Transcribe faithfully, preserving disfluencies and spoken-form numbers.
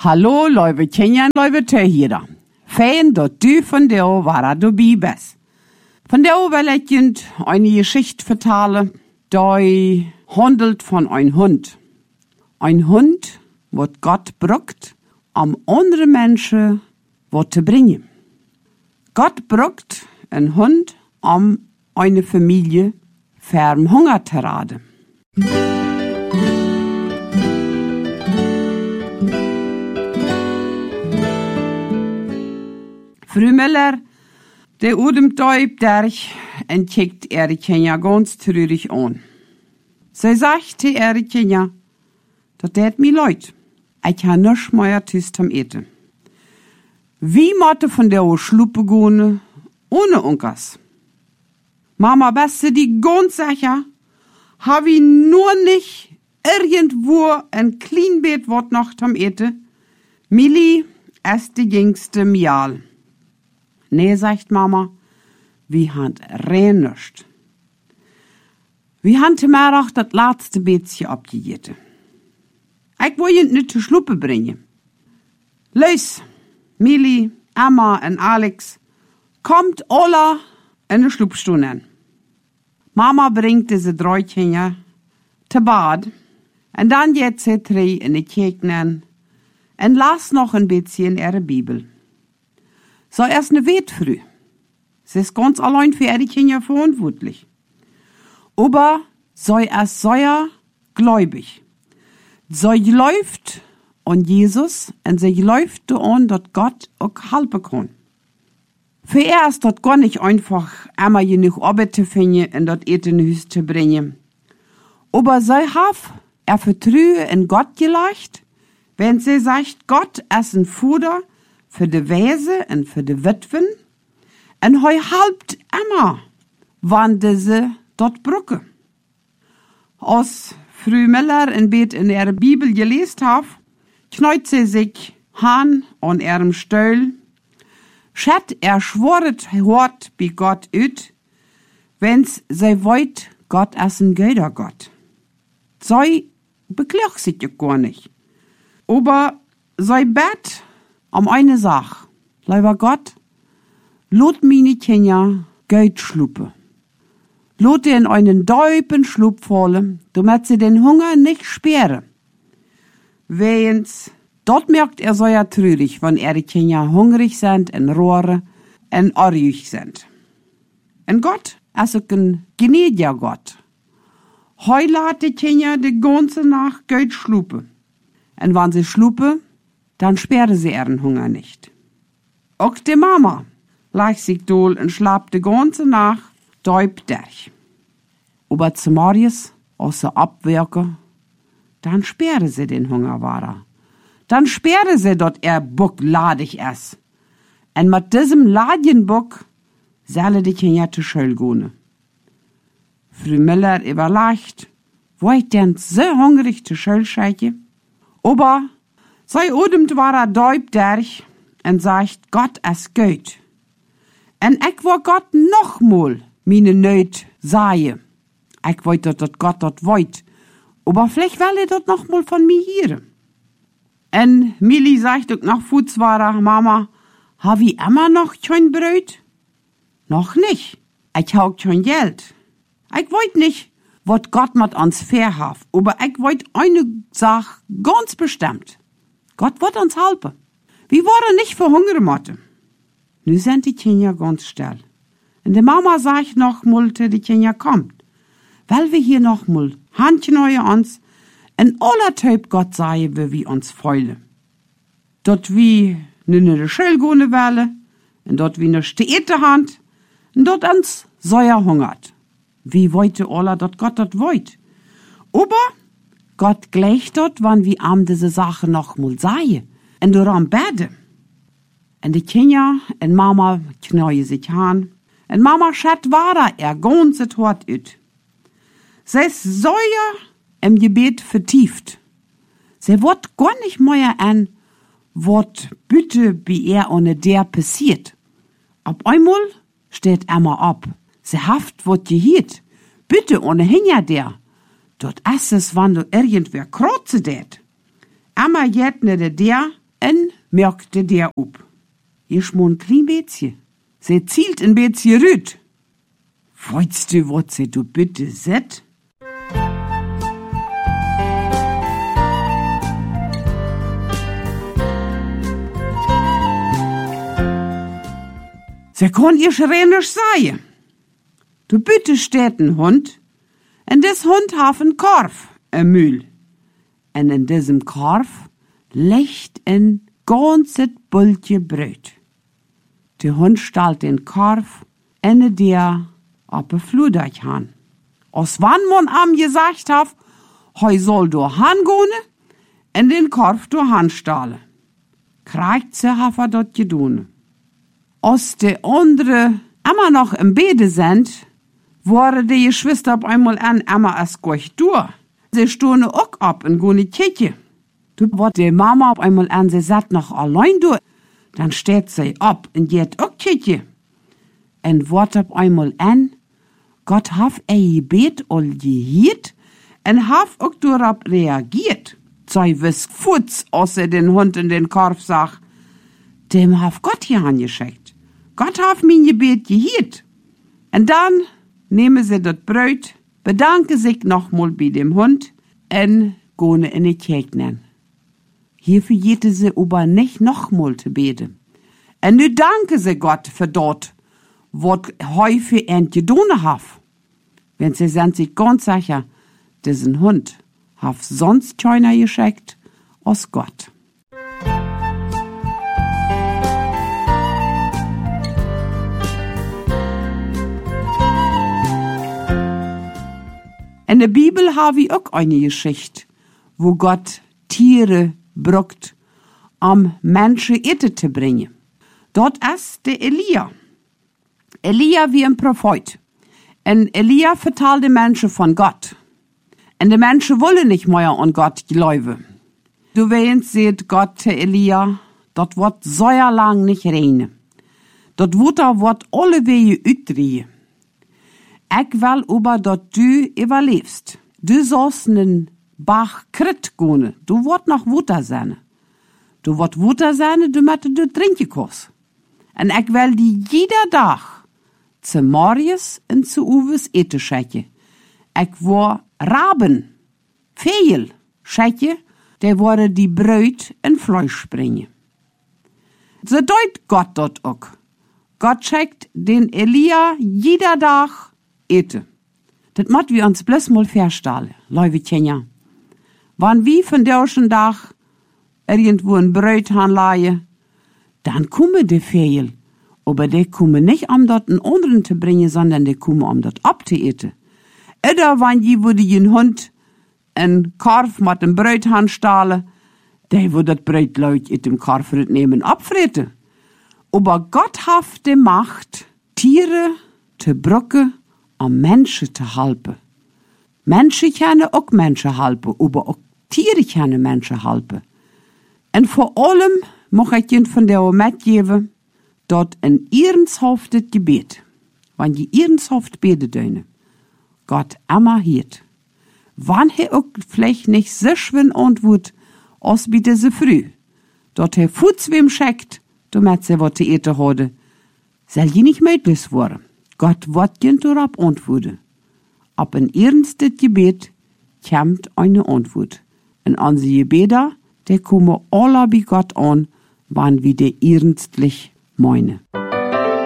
Hallo, lieve Kenyan, lieve Töchter. Fein, dat du von der war dabei bist. Von der will ich Ihnen eine Geschichte vertellen, die handelt von einem Hund. Ein Hund, wat Gott brucht, um andere Menschen wat zu bringen. Gott brucht einen Hund, um eine Familie vom Hunger zu raten. Frau Müller, der Udemtäub derch, entdeckt Erikenia ganz traurig an. Sie sagt zu Erikenia, dat det mi leid, ich ha nisch mehr Tisch zum Eten. Wie motte von der Schluppe gehen, ohne Unkas? Mama, beste die ganz sicher, hab ich nur nicht irgendwo ein Kleinbett wat noch zum Eten? Milli ist die jüngste Mial. Nee, sagt Mama, wir han rein nischt. Wir han te mehr auch das letzte Bettchen abgegeten. Ich will ihn nicht zur Schluppe bringen. Los, Milli, Emma und Alex, kommt alle in die Schluppstunde. Mama bringt diese drei Kinder zu Bad und dann geht sie drei in die Kirche und las noch ein bisschen ihre Bibel. So erst ne Wet früh. Sie ist ganz allein für ihre Kinder verantwortlich. Aber so erst sehr gläubig. So läuft an Jesus und sie läuft an, dass Gott auch helfen kann. Für er ist das gar nicht einfach, einmal genug Arbeit zu finden und das Eten in Haus zu bringen. Aber sie hat er Vertrauen in Gott gelegt, wenn sie sagt, Gott ist ein Futter für die Wese und für die Witwen und heu halbt immer, wann diese dort brücke. Als Frau Müller in Bett in ihrer Bibel gelesen hat, kneut sie sich han an ihrem Stuhl, schät er schworet hort bei Gott üt, wenn's sie wollt, Gott ist ein guter Gott. Sie beklagt sich ja gar nicht. Aber sie bet um eine Sache. Lieber Gott, lot meine Kinder Geld schluppe. Lot in einen deupen Schlupp fallen, damit sie den Hunger nicht sperren. Wenn's, dort merkt er so ja traurig, wenn ihre Kinder hungrig sind, und rohre, und arrig sind. Und Gott ist auch ein gnädiger Gott. Heule hat die Kinder die ganze Nacht Geld schluppe. Und wenn sie schluppe, dann sperre sie ihren Hunger nicht. Auch die Mama lag sich dohl und schlapp die ganze Nacht däub durch. Aber zu Marius, außer abwirke, dann sperre sie den Hunger wahr. Dann sperre sie dort er Buck ladig es. Und mit diesem Ladjenbuck solle die Kinder zu Schule gehen. Frau Müller überlegt, wo ich denn so hungrig zu Schule scheike? Aber sei odemt war er däub durch und sagt, Gott ist gut. Und ich will Gott noch mal meine Nöte sagen. Ich wollte, dass Gott das wollt. Aber vielleicht will er das noch mal von mir hören. Und Milli sagt auch nach Fußwara, Mama, hab ich immer noch kein Brot? Noch nicht. Ich hab kein Geld. Ich wollt nicht, was Gott mit uns verhaf. Aber ich wollt eine Sache ganz bestimmt. Gott wird uns helfen. Wir wollen nicht verhungern, Motte. Nu sind die Kinder ganz still. Und die Mama sagt noch mal, die Kinder kommt. Weil wir hier noch mal Handchen uns in aller Typ Gott sei, wie wir uns freuen. Dort wie ne ne Schell gehen wollen, und dort wie ne Städte hand, und dort uns säuer hungert. Wie wollte aller dort Gott dort wollt. Aber Gott gleicht dort, wann wir am diese Sache noch mal sei, und dort am Bett. Und die Kinder und Mama knäue sich an, und Mama schat war er ganze Tort üt. Sie ist so ja im Gebet vertieft. Sie wird gar nicht mehr an, wat bitte bei er ohne der passiert. Ab einmal steht Emma ab. Sie haft wat gehiet. Bitte ohne hinja der. Dort ist es, wann du irgendwer krotze det. Emma jet ne de der, en merkte der op. Je schmoen een klein beetje. Ze zielt een beetje rüt. Weißt du, wat ze du bitte zet? Ze kon ihr schreenisch sagen. Du bitte steht ein Hund, en des Hund haf een Korf, een Mühl. En in diesem Korf liegt ein ganzes Bultje Bröt. Der Hund stalt den Korf en der op een Flurdach han. Als wann man am gesagt haf, hoi soll do han gone, en den Korf do han stale. Kriegt ze haf er dort gedone. Als de andere immer noch im Bede sind, wurde die Geschwister auf einmal an immer es gleich durch. Sie stohne auch ab und gehen in die Kirche. Du wird die Mama auf einmal an, sie sagt noch allein durch. Dann steht sie ab und geht auch Kirche. Und wird auf einmal an, Gott hat ein Gebet all gehört und hat auch darauf reagiert. Sie wiss Futz, als sie den Hund in den Korb sagt, dem hat Gott hier angeschickt. Gott hat mein Gebet gehört. Und dann nehmen sie das Brot, bedanken sich nochmal bei dem Hund und gehen in die Kirche. Hierfür jete sie aber nicht nochmal zu beten. Und nu danken sie Gott für dort, was häufig ein getan hat. Wenn sie sind sich ganz sicher, diesen Hund hat sonst keiner geschickt als Gott. In der Bibel habe ich auch eine Geschichte, wo Gott Tiere brucht, um Menschen Ete zu bringen. Dort ist der Elia. Elia wie ein Prophet. Und Elia vertalt die Menschen von Gott. Und die Menschen wollen nicht mehr an Gott glauben. Du weißt, sieht Gott zu Elia, dort wird so lang nicht regnen. Dort Wutter wird alle Wege uitdrehen. Ich will aber, dass du überlebst. Du sollst einen Bach krit gehen. Du wird noch Wutter sein. Du wird Wutter sein, du möchtest du trinken kannst. Und ich will die jeder Tag zu Marius und zu Uwes eten schicken. Ich will Raben, Fehl schicken, der wurde die Brot in Fleisch bringen. So deut Gott dort auch. Gott schickt den Elia jeder Tag eten. Das muss wir uns bloß mal verstellen, liebe Kinder. Wenn wir von derschen Tag irgendwo ein Brot hanleihen, dann kommen die Fehl. Aber die kommen nicht, um dort einen anderen zu bringen, sondern die kommen, um dort abzueten. Oder wenn die, wo die einen Hund einen Korf mit dem Brot hanstahlen, der wird das Brot leut in dem Korf nehmen abfreten. Aber Gott hat die Macht, Tiere zu brücken, um Menschen zu helfen. Menschen können auch Menschen helfen, aber auch Tiere können Menschen helfen. Und vor allem mag ich Ihnen von der mitgeben, dort ein ehrenshaftes Gebet, wenn die ehrenhaft beten dürfen, Gott immer hört. Wann er auch vielleicht nicht so schön antwortet, als bitte so früh, dort er Fuß wem schickt, damit sie was zu eten haben, soll je nicht möglich werden. Gott wird ihn darauf antworten. Ab ein ernstes Gebet kommt eine Antwort. Und unsere Gebete, die kommen alle bei Gott an, wann wir die ernstlich meinen.